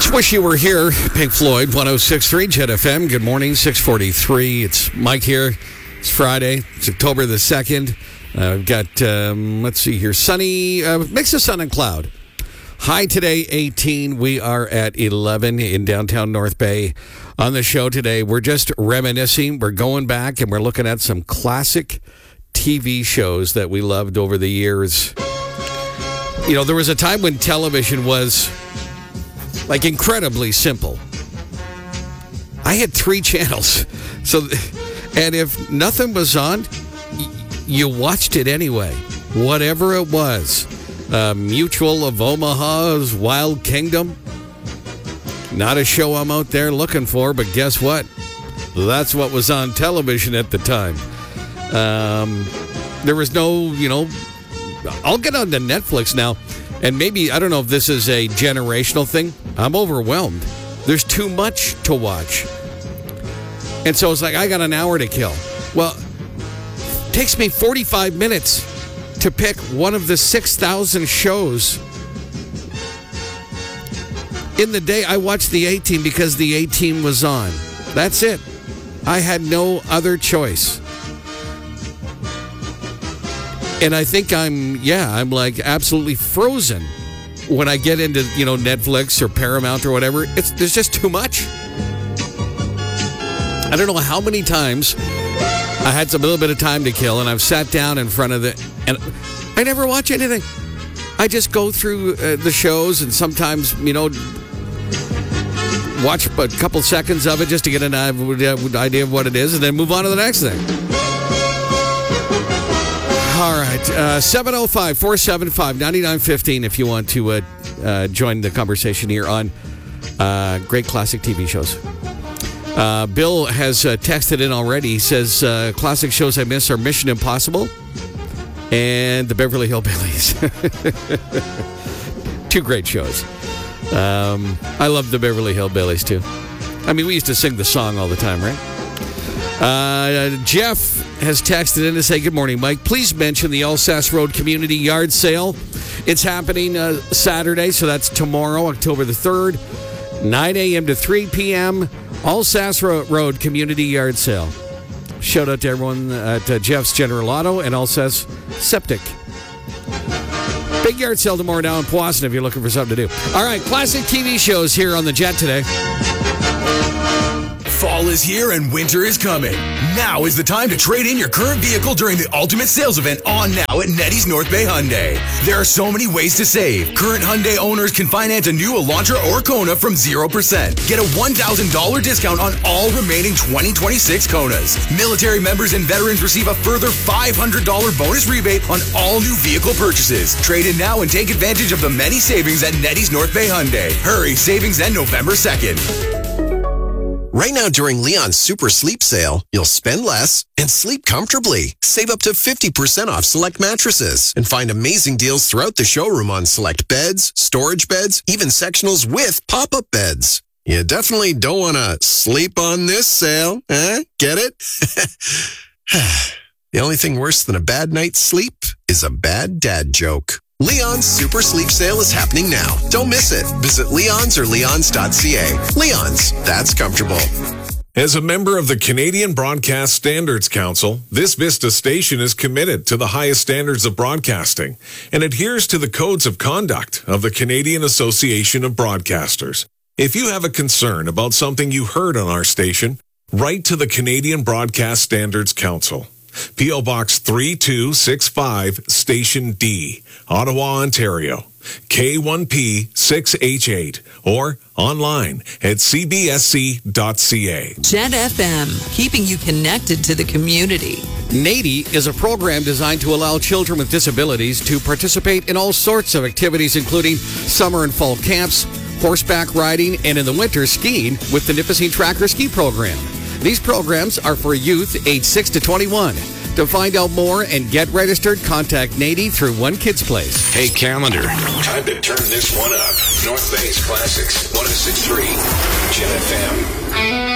Just wish you were here. Pink Floyd, 106.3 Jet FM. Good morning, 6:43. It's Mike here. It's Friday. It's October the 2nd. We've got, let's see here, sunny, mix of sun and cloud. High today, 18. We are at 11 in downtown North Bay. On the show today, we're just reminiscing. We're going back and we're looking at some classic TV shows that we loved over the years. You know, there was a time when television was like incredibly simple. I had 3 channels. And if nothing was on, you watched it anyway. Whatever it was. Mutual of Omaha's Wild Kingdom. Not a show I'm out there looking for, but guess what? That's what was on television at the time. There was no, I'll get on to Netflix now. And maybe, I don't know if this is a generational thing. I'm overwhelmed. There's too much to watch. And so it's like, I got an hour to kill. Well, it takes me 45 minutes to pick one of the 6,000 shows. In the day, I watched the A-Team because the A-Team was on. That's it. I had no other choice. And I think I'm like absolutely frozen when I get into, Netflix or Paramount or whatever. There's just too much. I don't know how many times I had a little bit of time to kill and I've sat down in front of and I never watch anything. I just go through the shows and sometimes, watch a couple seconds of it just to get an idea of what it is and then move on to the next thing. All right, 705-475-9915 if you want to join the conversation here on great classic TV shows. Bill has texted in already. He says, classic shows I miss are Mission Impossible and the Beverly Hillbillies. 2 great shows. I love the Beverly Hillbillies, too. I mean, we used to sing the song all the time, right? Jeff has texted in to say, good morning, Mike. Please mention the Alsace Road Community Yard Sale. It's happening Saturday, so that's tomorrow, October the 3rd, 9 a.m. to 3 p.m., Alsace Road Community Yard Sale. Shout out to everyone at Jeff's General Auto and Alsace Septic. Big yard sale tomorrow down in Powassan if you're looking for something to do. All right, classic TV shows here on the Jet today. Fall is here and winter is coming. Now is the time to trade in your current vehicle during the Ultimate Sales Event on now at Neddy's North Bay Hyundai. There are so many ways to save. Current Hyundai owners can finance a new Elantra or Kona from 0%. Get a $1,000 discount on all remaining 2026 Konas. Military members and veterans receive a further $500 bonus rebate on all new vehicle purchases. Trade in now and take advantage of the many savings at Neddy's North Bay Hyundai. Hurry, savings end November 2nd. Right now during Leon's Super Sleep Sale, you'll spend less and sleep comfortably. Save up to 50% off select mattresses and find amazing deals throughout the showroom on select beds, storage beds, even sectionals with pop-up beds. You definitely don't want to sleep on this sale, eh? Get it? The only thing worse than a bad night's sleep is a bad dad joke. Leon's Super Sleep Sale is happening now. Don't miss it. Visit Leon's or leons.ca. Leon's, that's comfortable. As a member of the Canadian Broadcast Standards Council, this Vista station is committed to the highest standards of broadcasting and adheres to the codes of conduct of the Canadian Association of Broadcasters. If you have a concern about something you heard on our station, write to the Canadian Broadcast Standards Council. P.O. Box 3265, Station D, Ottawa, Ontario, K1P 6H8, or online at cbsc.ca. Jet FM, keeping you connected to the community. NADY is a program designed to allow children with disabilities to participate in all sorts of activities, including summer and fall camps, horseback riding, and in the winter, skiing with the Nipissing Tracker Ski Program. These programs are for youth age 6 to 21. To find out more and get registered, contact NADY through One Kids Place. Hey, calendar. Time to turn this one up. North Bay's Classics, 106.3 Jet FM.